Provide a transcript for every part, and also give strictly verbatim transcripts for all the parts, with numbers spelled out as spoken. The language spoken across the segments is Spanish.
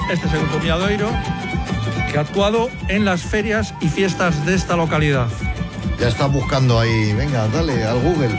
Este es el grupo Milladoiro, que ha actuado en las ferias y fiestas de esta localidad. Ya está buscando ahí, venga, dale al Google.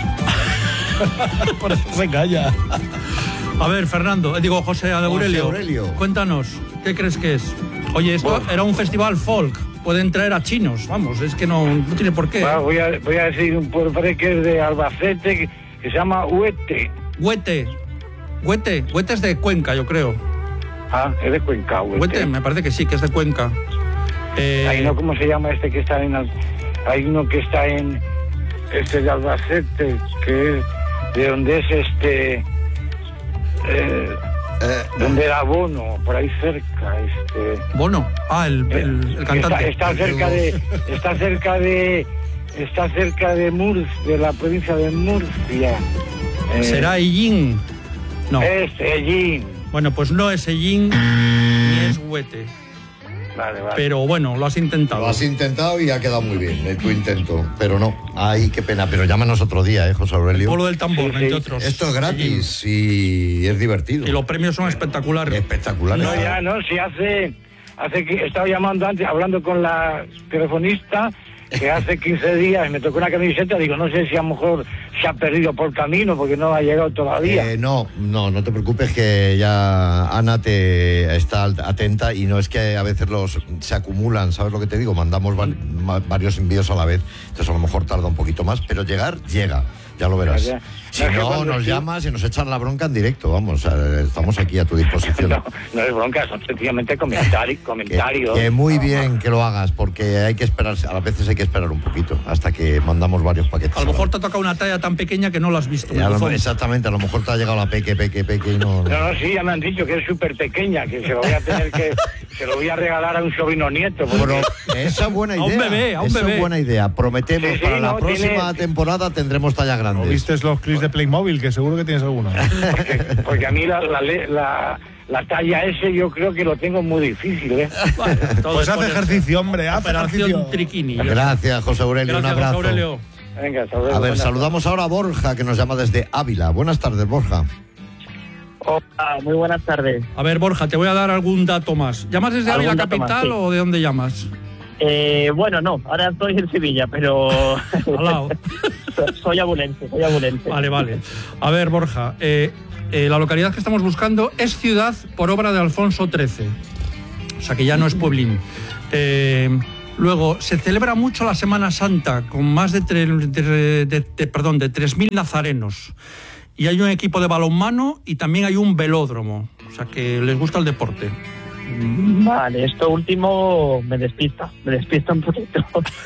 Por eso se calla. A ver, Fernando, digo José Aurelio, José Aurelio, cuéntanos, ¿qué crees que es? Oye, esto bueno. era un festival folk, pueden traer a chinos, vamos, es que no, no tiene por qué. Bueno, voy, a, voy a decir un pueblo que es de Albacete, que, que se llama Huete. Huete, Huete, Huete es de Cuenca, yo creo. Ah, es de Cuenca, Huete. Huete, me parece que sí, que es de Cuenca. Eh... Ahí no, ¿cómo se llama este que está en... Hay uno que está en... Este de Albacete, que es de donde es este... Eh, eh, donde era Bono, por ahí cerca, este... ¿Bono? Ah, el, el, el cantante. Está, está cerca de... Está cerca de... Está cerca de Murcia, de la provincia de Murcia. Eh, ¿Será Ellín? No. Es Ellín. Bueno, pues no es Ellín ni es Huete. Vale, vale. Pero bueno, lo has intentado. Lo has intentado y ha quedado muy bien, eh, tu intento. Pero no, ay, qué pena. Pero llámanos otro día, ¿eh, José Aurelio? Pueblo del Tambor, sí, entre sí. otros. Esto es gratis y es divertido. Y los premios son espectaculares. Espectaculares. No, ya, no, si hace... Hace que estaba llamando antes, hablando con la telefonista, que hace quince días me tocó una camiseta, digo, no sé si a lo mejor se ha perdido por camino porque no ha llegado todavía. Eh, no, no, no te preocupes, que ya Ana te está atenta, y no es que a veces los se acumulan, ¿sabes lo que te digo? Mandamos va, varios envíos a la vez, entonces a lo mejor tarda un poquito más, pero llegar, llega. Ya lo verás. Ya, ya. Si no, no nos sí. llamas y nos echan la bronca en directo, vamos, estamos aquí a tu disposición. No, no es bronca, son sencillamente comentarios. comentarios. Que, que muy bien que lo hagas, porque hay que esperar, a veces hay que esperar un poquito, hasta que mandamos varios paquetes. A lo mejor te ha tocado una talla tan pequeña que no la has visto. A lo, exactamente, a lo mejor te ha llegado la peque, peque, peque y no... No, no, sí, ya me han dicho que es súper pequeña, que se lo voy a tener que... se lo voy a regalar a un sobrino nieto. Porque... Bueno, esa es buena idea. A un bebé, a un esa bebé. es buena idea. Prometemos, sí, sí, para no, la próxima tiene... temporada tendremos talla grande. ¿No viste los clips de Playmobil? Que seguro que tienes alguno. Porque, porque a mí la, la, la, la talla S yo creo que lo tengo muy difícil, ¿eh? Vale, pues haz ejercicio, hombre, haz ejercicio. Triquini. Gracias, José Aurelio, Gracias, un abrazo. José Aurelio. Venga, Aurelio, a ver, saludamos ahora a Borja, que nos llama desde Ávila. Buenas tardes, Borja. Hola, muy buenas tardes. A ver, Borja, te voy a dar algún dato más. ¿Llamas desde Ávila capital más, sí. o de dónde llamas? Eh, bueno, no, ahora estoy en Sevilla, pero al lado. soy abulense, soy abulense. Vale, vale. A ver, Borja, eh, eh, la localidad que estamos buscando es ciudad por obra de Alfonso trece, o sea que ya no es pueblín. Eh, luego, se celebra mucho la Semana Santa, con más de, tre, de, de, de, perdón, de tres mil nazarenos. Y hay un equipo de balonmano y también hay un velódromo, o sea que les gusta el deporte. Vale, esto último me despista, me despista un poquito.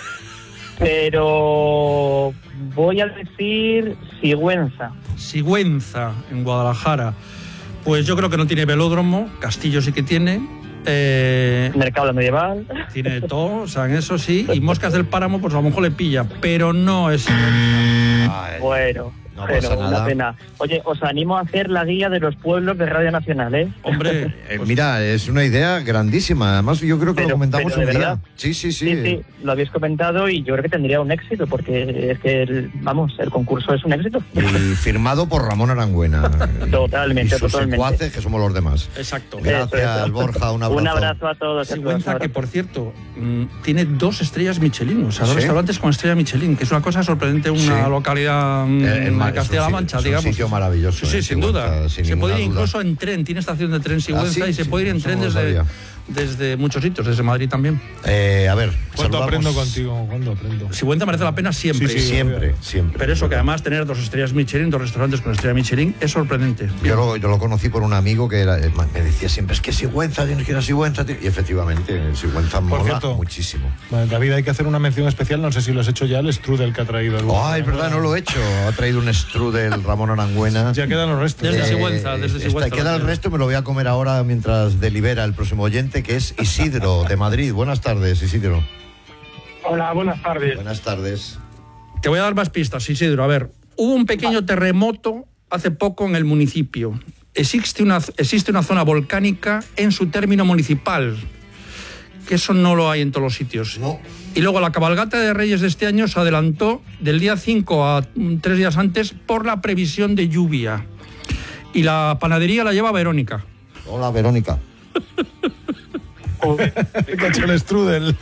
Pero voy a decir Sigüenza. Sigüenza, en Guadalajara. Pues yo creo que no tiene velódromo, Castillo sí que tiene. Eh, Mercado medieval. Tiene todo, o sea, en eso sí. Y Moscas del Páramo, pues a lo mejor le pilla, pero no es Sigüenza. Ay, bueno. No pero pasa nada. Una pena. Oye, os animo a hacer la guía de los pueblos de Radio Nacional, ¿eh? Hombre, eh, pues... mira, es una idea grandísima. Además, yo creo que pero, lo comentamos un día. Sí, sí, sí. Sí, sí, lo habéis comentado y yo creo que tendría un éxito, porque es que, el, vamos, el concurso es un éxito. Y firmado por Ramón Arangüena. Totalmente, y sus totalmente. secuaces, que somos los demás. Exacto. Gracias, eso, eso. Borja, un abrazo. Un abrazo a todos. Sigüenza, que por cierto, mmm, tiene dos estrellas Michelin, o sea, dos ¿sí? restaurantes con estrella Michelin, que es una cosa sorprendente, una sí. localidad mmm, eh, en Castilla-La Mancha. Es un sitio maravilloso. Sí, eh, sin duda. Sin se puede ir duda. incluso en tren, tiene estación de tren Sigüenza, ah, sí, y se sí, puede ir en tren desde, desde muchos sitios, desde Madrid también. Eh, a ver, ¿cuánto saludamos? aprendo contigo? ¿Cuándo aprendo? Sigüenza merece la pena siempre. Sí, sí, siempre, siempre. Pero eso, que además tener dos estrellas Michelin, dos restaurantes con estrella Michelin, es sorprendente. Yo lo, yo lo conocí por un amigo que era, me decía siempre, es que Sigüenza, tienes que ir a Sigüenza. Y efectivamente, Sigüenza mola cierto, muchísimo. Bueno, David, hay que hacer una mención especial, no sé si lo has hecho ya, el strudel que ha traído. El oh, es verdad, no lo he hecho. Ha traído un strudel Ramón Arangüena. Ya quedan los restos. Desde eh, Sigüenza, desde Sigüenza. Está, queda el resto, me lo voy a comer ahora mientras delibera el próximo oyente, que es Isidro, de Madrid. Buenas tardes, Isidro. Hola, buenas tardes. Buenas tardes. Te voy a dar más pistas, Isidro. A ver, hubo un pequeño terremoto hace poco en el municipio. Existe una, existe una zona volcánica en su término municipal, que eso no lo hay en todos los sitios. No. Y luego la cabalgata de Reyes de este año se adelantó del día cinco a tres días antes por la previsión de lluvia. Y la panadería la lleva Verónica. Hola, Verónica. Te ha hecho el strudel.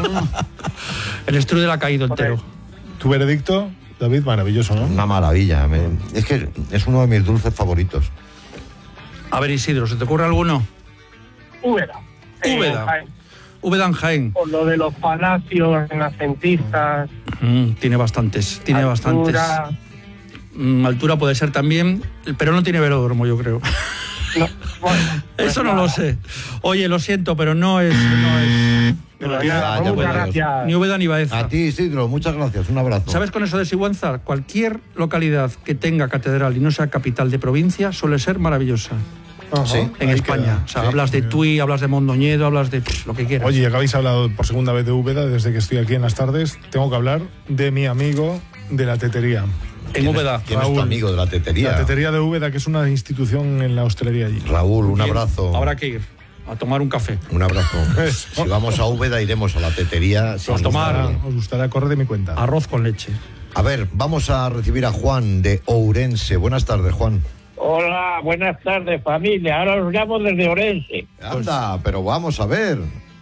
El strudel ha caído entero. ¿Tu veredicto, David? Maravilloso, ¿no? Una maravilla. Me- es que es uno de mis dulces favoritos. A ver, Isidro, ¿se te ocurre alguno? Úbeda. Úbeda. Eh, Jaén. Úbeda en Jaén. Por lo de los palacios renacentistas. Mm, tiene bastantes, tiene bastantes. altura. Mm, altura puede ser también, pero no tiene velódromo, yo creo. No, bueno, pues Eso no nada. lo sé. Oye, lo siento, pero no es... No es Pero ni- nada, ya, ya muchas veremos. gracias. ni Úbeda ni Baeza. A ti, Isidro, muchas gracias. Un abrazo. ¿Sabes con eso de Sigüenza? Cualquier localidad que tenga catedral y no sea capital de provincia suele ser maravillosa. Ajá. Sí. En Ahí España. queda. O sea, Sí. hablas de Tui, hablas de Mondoñedo, hablas de pff, lo que quieras. Oye, ya que habéis hablado por segunda vez de Úbeda, desde que estoy aquí en las tardes, tengo que hablar de mi amigo de la tetería. en ¿Quién es- Úbeda. ¿Quién es tu Raúl. amigo de la tetería? La tetería de Úbeda, que es una institución en la hostelería allí. Raúl, un Bien, abrazo. Habrá que ir a tomar un café. Un abrazo. Eso. Si vamos a Úbeda, iremos a la tetería. sin Pues tomar. duda. Os gustará, corre de mi cuenta. Arroz con leche. A ver, vamos a recibir a Juan de Ourense. Buenas tardes, Juan. Hola, buenas tardes familia. Ahora os llamo desde Orense. Anda, pero vamos a ver.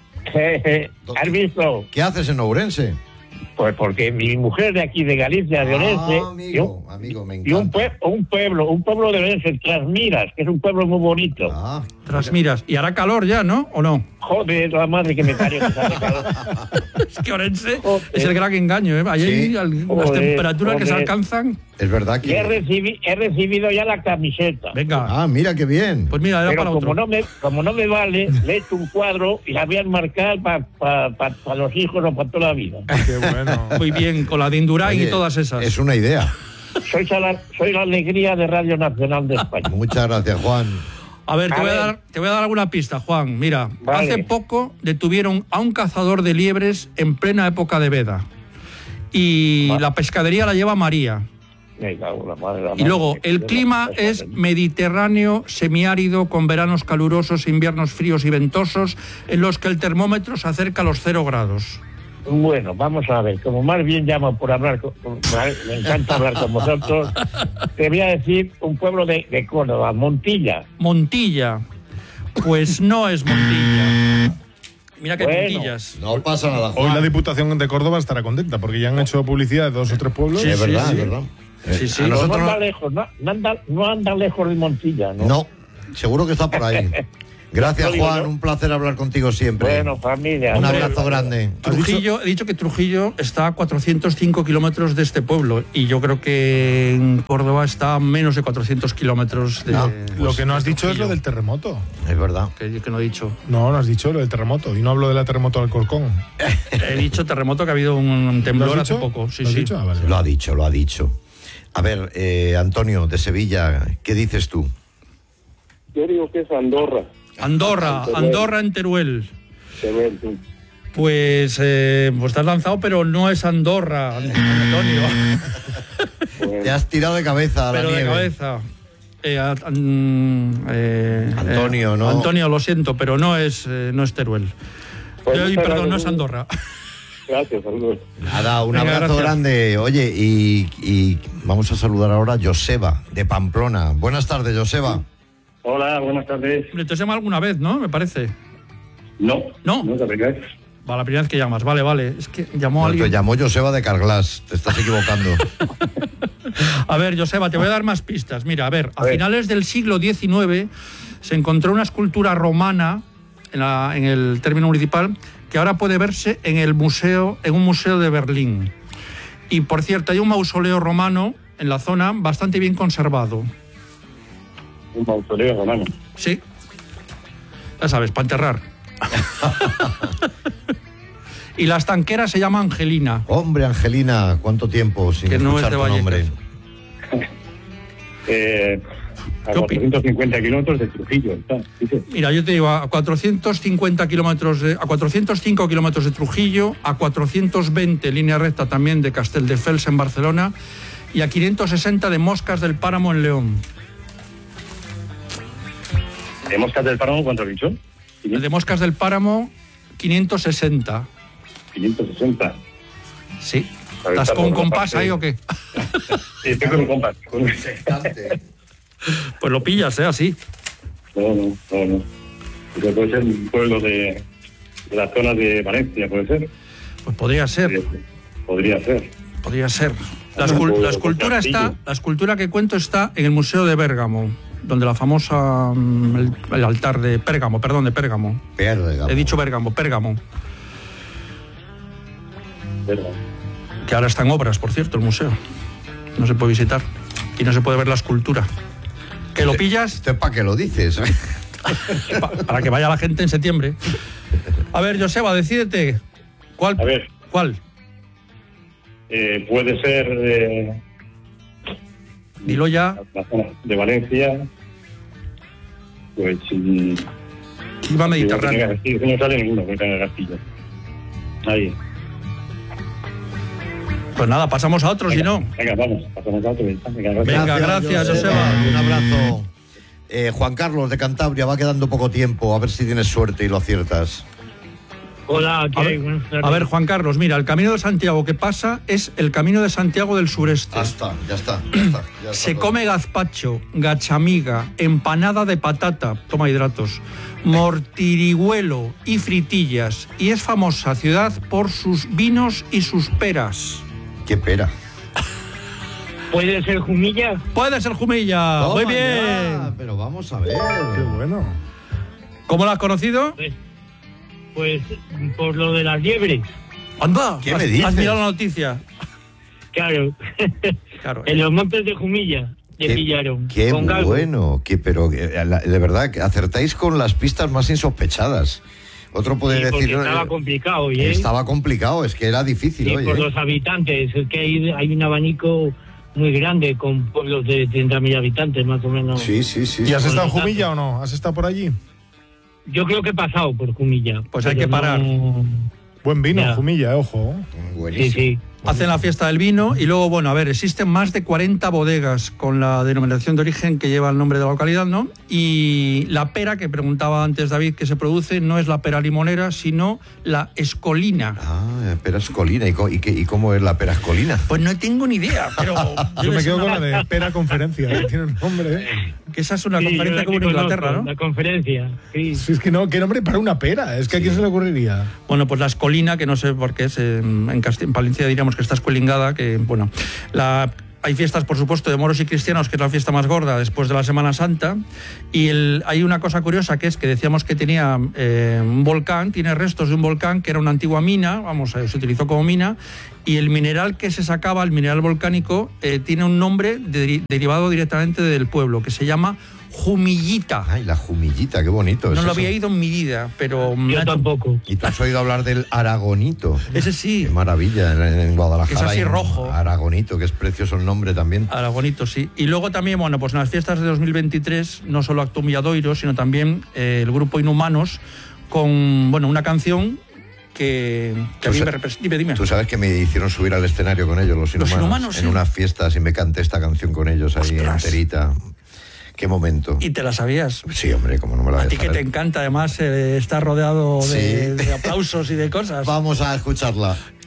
¿Has visto? ¿Qué haces en Ourense? Pues porque mi mujer de aquí de Galicia, de Orense, Ah, y un, amigo, amigo, me y un, encanta. pue- un pueblo, un pueblo de Orense, Trasmiras, que es un pueblo muy bonito. Ah, Trasmiras. Y hará calor ya, ¿no? ¿O no? Joder, la madre que me parió que sale calor. Es que Orense Joder. es el gran engaño, ¿eh? Ahí hay Sí. al- las Joder, temperaturas que se joder. alcanzan. es verdad Y he, que... recibi- he recibido ya la camiseta. Venga. Ah, mira qué bien. Pues mira, era Pero para como otro. no, me, como no me vale, le he hecho un cuadro y la voy a enmarcar para pa, pa, pa los hijos o para toda la vida. Qué bueno. Muy bien, con la de Indurain Oye, y todas esas. Es una idea. Soy la, soy la alegría de Radio Nacional de España. Muchas gracias, Juan. A ver, te A voy a, ver. dar, te voy a dar alguna pista, Juan. Mira, Vale. hace poco detuvieron a un cazador de liebres en plena época de veda. Y Va. la pescadería la lleva María. Me cago en la madre, la Y madre luego, que- el que- clima que- es mediterráneo, semiárido, con veranos calurosos, inviernos fríos y ventosos, en los que el termómetro se acerca a los cero grados. Bueno, vamos a ver, como más bien llamo por hablar, con, con- me encanta hablar con vosotros, te voy a decir un pueblo de, de Córdoba, Montilla. Montilla. Pues no es Montilla. Mira que Bueno. Montillas. No pasa nada, Hoy Juan. la Diputación de Córdoba estará contenta porque ya han hecho publicidad de dos o tres pueblos. Sí, es verdad, sí. es verdad. Eh, Sí, sí. a No, nosotros anda no- lejos, no, no anda, no anda lejos de Montilla, ¿no? no, seguro que está por ahí. Gracias, Lo digo Juan. yo. Un placer hablar contigo siempre. Bueno, familia. Un hombre, abrazo grande. Trujillo, he dicho que Trujillo está a cuatrocientos cinco kilómetros de este pueblo y yo creo que en Córdoba está a menos de cuatrocientos kilómetros de... No. Lo que no has de dicho es lo Trujillo. del terremoto. Es verdad. Que, que no he dicho. No, no has dicho lo del terremoto. Y no hablo de la terremoto de Alcorcón. He dicho terremoto, que ha habido un ¿Lo temblor has hace dicho? poco. Sí, ¿Lo has sí. dicho? Ah, vale. Lo ha dicho, lo ha dicho. A ver, eh, Antonio, de Sevilla, ¿qué dices tú? Yo digo que es Andorra. Andorra, Teruel. Andorra en Teruel. Teruel, tú. Pues, eh, pues te has lanzado, pero no es Andorra, Antonio. Te has tirado de cabeza a la Pero de nieve. cabeza. Eh, a- an- eh, Antonio, eh, no. Antonio, lo siento, pero no es, eh, no es Teruel. Pues Eh, muchas perdón, no es gracias. Andorra. Gracias, saludos. Nada, un Venga, abrazo gracias. grande. Oye, y, y vamos a saludar ahora a Joseba, de Pamplona. Buenas tardes, Joseba. Hola, buenas tardes. Hombre, te has llamado alguna vez, ¿no? Me parece. No. No. No te aplicáis. Va, la primera vez que llamas. Vale, vale. Es que llamó No, alguien. te llamó Joseba de Carglass. Te estás equivocando. A ver, Joseba, te voy a dar más pistas. Mira, a ver, a, A ver. finales del siglo diecinueve se encontró una escultura romana en, la- en el término municipal que ahora puede verse en el museo, en un museo de Berlín. Y por cierto, hay un mausoleo romano en la zona bastante bien conservado. Un mausoleo romano. Sí. Ya sabes, para enterrar. Y la estanquera se llama Angelina. Hombre, Angelina, ¿cuánto tiempo sin Que no escuchar es de tu Vallecas. nombre? Eh, a ¿Qué opi- cuatrocientos cincuenta kilómetros de Trujillo. Está, dice. Mira, yo te digo, a cuatrocientos cincuenta kilómetros, de- a cuatrocientos cinco kilómetros de Trujillo, a cuatrocientos veinte línea recta también de Castelldefels en Barcelona y a quinientos sesenta de Moscas del Páramo en León. ¿De Moscas del Páramo cuánto has dicho? El de Moscas del Páramo, quinientos sesenta. quinientos sesenta. Sí. A ver, ¿Estás está con un por la compás parte- ahí o qué? Sí, estoy con un compás. Con un- Pues lo pillas, ¿eh? Así. No, no, no, no. Porque puede ser un pueblo de, de la zona de Valencia, ¿puede ser? Pues podría ser. Podría ser. Podría ser. La, escul- la escultura está, la escultura que cuento está en el Museo de Bérgamo, donde la famosa mm, el, el altar de Pérgamo, perdón, de Pérgamo. Pérgamo. He dicho Bérgamo, Pérgamo. ¿Verdad? Que ahora está en obras, por cierto, el museo. No se puede visitar y no se puede ver la escultura. ¿Que lo pillas? ¿Esto es para qué lo dices? Pa- para que vaya la gente en septiembre. A ver, Joseba, decídete. ¿Cuál? A ver. ¿Cuál? Eh, puede ser eh, Dilo ya. la zona de Valencia. Pues sí. Clima mediterráneo. Sí, no sale ninguno que tenga Castillo. Ahí. Pues nada, pasamos a otro, si no. Venga, vamos, pasamos a otro. Venga, gracias. Venga, gracias, Joseba. Un abrazo. Eh, Juan Carlos de Cantabria, va quedando poco tiempo, a ver si tienes suerte y lo aciertas. Hola, ¿qué A hay? ver, Buenas tardes. a ver, Juan Carlos, mira, el Camino de Santiago que pasa es el Camino de Santiago del Sureste. Ya está, ya está, ya está. Ya está Se todo. come gazpacho, gachamiga, empanada de patata, toma hidratos, mortirihuelo y fritillas. Y es famosa ciudad por sus vinos y sus peras. Qué pera. ¿Puede ser Jumilla? Puede ser Jumilla. Toma Muy bien. ya, pero vamos a ver. Qué bueno. ¿Cómo la has conocido? Pues, pues por lo de las liebres. Anda. ¿Qué has, me dices? Has mirado la noticia. Claro. Claro. En los montes de Jumilla le Qué- pillaron. Qué con galgo. bueno, que, pero eh, la- de verdad, que acertáis con las pistas más insospechadas. Otro puede Sí, porque decir... estaba eh, complicado, ¿eh? Estaba complicado, es que era difícil, Sí, oye. por los habitantes. Es que hay, hay un abanico muy grande con pueblos de treinta mil habitantes, más o menos. Sí, sí, sí. ¿Y has sí. estado en Jumilla o no? ¿Has estado por allí? Yo creo que he pasado por Jumilla. Pues hay pero que parar. no- Buen vino, Ya. Jumilla, ojo. Sí, Buenísimo. sí. Hacen la fiesta del vino y luego, bueno, a ver, existen más de cuarenta bodegas con la denominación de origen que lleva el nombre de la localidad, ¿no? Y la pera, que preguntaba antes David, que se produce, no es la pera limonera, sino la escolina. Ah, perascolina. ¿Y, co- y, qué- ¿Y cómo es la perascolina? Pues no tengo ni idea, pero... Yo me debe ser quedo con una- la de Pera Conferencia, que tiene un nombre. ¿eh? Que esa es una Sí, yo conferencia la como en que Inglaterra, conozco, ¿no? La conferencia, sí. Si es que no, qué nombre para una pera. Es que a quién se le ocurriría. Bueno, pues la escolina, que no sé por qué es, en, en, Casti- en Palencia diríamos que está escuelingada, que, bueno, la... Hay fiestas, por supuesto, de moros y cristianos, que es la fiesta más gorda después de la Semana Santa. Y el, hay una cosa curiosa, que es que decíamos que tenía eh, un volcán, tiene restos de un volcán que era una antigua mina, vamos, eh, se utilizó como mina, y el mineral que se sacaba, el mineral volcánico, eh, tiene un nombre de- derivado directamente del pueblo, que se llama Jumillita. Ay, la jumillita, qué bonito. No es lo eso. había ido en mi vida, pero... me ha Yo hecho- tampoco. Y tú has oído hablar del aragonito. Ese sí. Qué maravilla, en, en Guadalajara. Que es así hay un rojo. Aragonito, que es precioso el nombre también. Aragonito, sí. Y luego también, bueno, pues en las fiestas de dos mil veintitrés no solo actuó Milladoiro, sino también eh, el grupo Inhumanos con, bueno, una canción que, que a Tú mí sa- me representa. Dime, dime. Tú sabes que me hicieron subir al escenario con ellos, los Los inhumanos. Inhumanos, en sí. unas fiestas y me canté esta canción con ellos ahí Ostras. enterita. Qué momento. Y te la sabías. Sí, hombre, como no me la voy A ti que saber. te encanta, además, eh, estar rodeado de, Sí. de aplausos y de cosas. Vamos a escucharla.